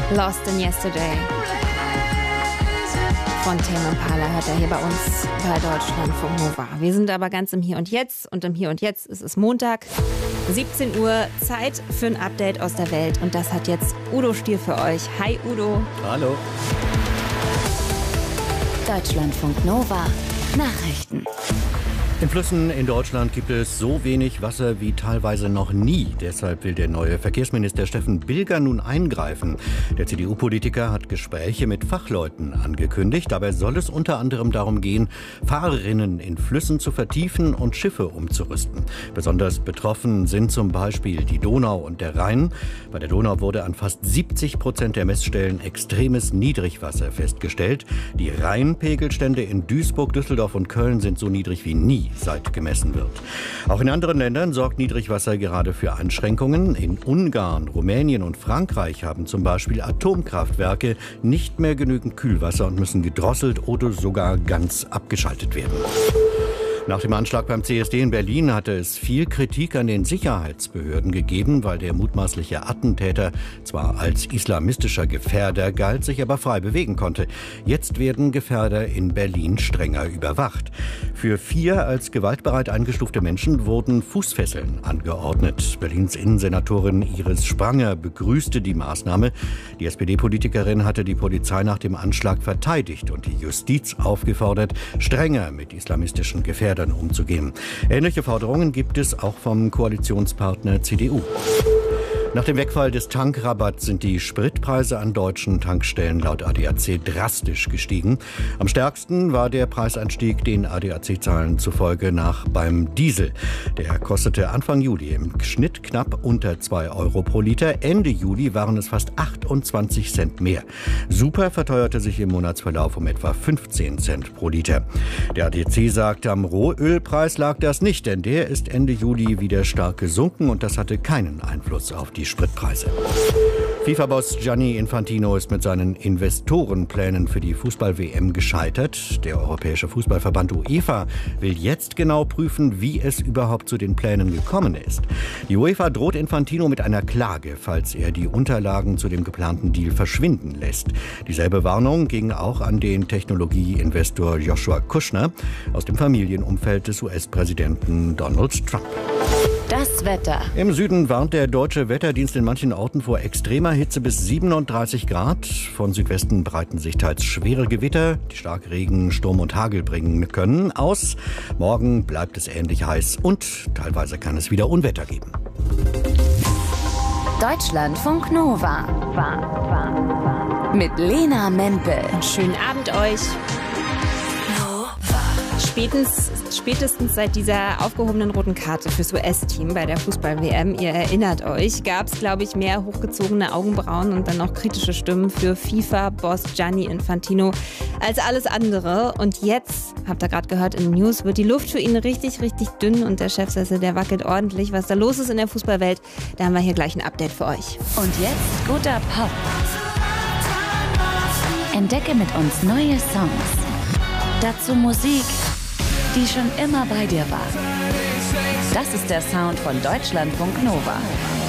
Lost in Yesterday von Tame Impala hört er hier bei uns bei Deutschlandfunk Nova. Wir sind aber ganz im Hier und Jetzt und im Hier und Jetzt ist es Montag, 17 Uhr, Zeit für ein Update aus der Welt und das hat jetzt Udo Stier für euch. Hi Udo. Hallo. Deutschlandfunk Nova Nachrichten. In Flüssen in Deutschland gibt es so wenig Wasser wie teilweise noch nie. Deshalb will der neue Verkehrsminister Steffen Bilger nun eingreifen. Der CDU-Politiker hat Gespräche mit Fachleuten angekündigt. Dabei soll es unter anderem darum gehen, Fahrerinnen in Flüssen zu vertiefen und Schiffe umzurüsten. Besonders betroffen sind zum Beispiel die Donau und der Rhein. Bei der Donau wurde an fast 70% der Messstellen extremes Niedrigwasser festgestellt. Die Rheinpegelstände in Duisburg, Düsseldorf und Köln sind so niedrig wie nie, seit gemessen wird. Auch in anderen Ländern sorgt Niedrigwasser gerade für Einschränkungen. In Ungarn, Rumänien und Frankreich haben zum Beispiel Atomkraftwerke nicht mehr genügend Kühlwasser und müssen gedrosselt oder sogar ganz abgeschaltet werden. Nach dem Anschlag beim CSD in Berlin hatte es viel Kritik an den Sicherheitsbehörden gegeben, weil der mutmaßliche Attentäter zwar als islamistischer Gefährder galt, sich aber frei bewegen konnte. Jetzt werden Gefährder in Berlin strenger überwacht. Für 4 als gewaltbereit eingestufte Menschen wurden Fußfesseln angeordnet. Berlins Innensenatorin Iris Spranger begrüßte die Maßnahme. Die SPD-Politikerin hatte die Polizei nach dem Anschlag verteidigt und die Justiz aufgefordert, strenger mit islamistischen Gefährdern umzugehen. Ähnliche Forderungen gibt es auch vom Koalitionspartner CDU. Nach dem Wegfall des Tankrabatts sind die Spritpreise an deutschen Tankstellen laut ADAC drastisch gestiegen. Am stärksten war der Preisanstieg den ADAC-Zahlen zufolge beim Diesel. Der kostete Anfang Juli im Schnitt knapp unter 2 Euro pro Liter. Ende Juli waren es fast 28 Cent mehr. Super verteuerte sich im Monatsverlauf um etwa 15 Cent pro Liter. Der ADAC sagt, am Rohölpreis lag das nicht, denn der ist Ende Juli wieder stark gesunken und das hatte keinen Einfluss auf die Spritpreise. FIFA-Boss Gianni Infantino ist mit seinen Investorenplänen für die Fußball-WM gescheitert. Der Europäische Fußballverband UEFA will jetzt genau prüfen, wie es überhaupt zu den Plänen gekommen ist. Die UEFA droht Infantino mit einer Klage, falls er die Unterlagen zu dem geplanten Deal verschwinden lässt. Dieselbe Warnung ging auch an den Technologieinvestor Joshua Kushner aus dem Familienumfeld des US-Präsidenten Donald Trump. Das Wetter. Im Süden warnt der Deutsche Wetterdienst in manchen Orten vor extremer Hitze bis 37 Grad. Von Südwesten breiten sich teils schwere Gewitter, die Starkregen, Sturm und Hagel bringen können, aus. Morgen bleibt es ähnlich heiß und teilweise kann es wieder Unwetter geben. Deutschlandfunk Nova. Mit Lena Mempel. Schönen Abend euch. Spätestens seit dieser aufgehobenen roten Karte fürs US-Team bei der Fußball-WM, ihr erinnert euch, gab es, glaube ich, mehr hochgezogene Augenbrauen und dann noch kritische Stimmen für FIFA-Boss Gianni Infantino als alles andere. Und jetzt, habt ihr gerade gehört in den News, wird die Luft für ihn richtig, richtig dünn und der Chefsessel, der wackelt ordentlich. Was da los ist in der Fußballwelt, da haben wir hier gleich ein Update für euch. Und jetzt guter Pop. Entdecke mit uns neue Songs. Dazu Musik, die schon immer bei dir war. Das ist der Sound von Deutschlandfunk Nova.